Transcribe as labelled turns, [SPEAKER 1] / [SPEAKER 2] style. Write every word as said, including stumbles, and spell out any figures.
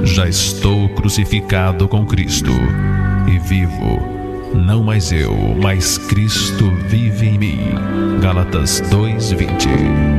[SPEAKER 1] Já estou crucificado com Cristo e vivo, não mais eu, mas Cristo vive em mim. Gálatas dois, vinte.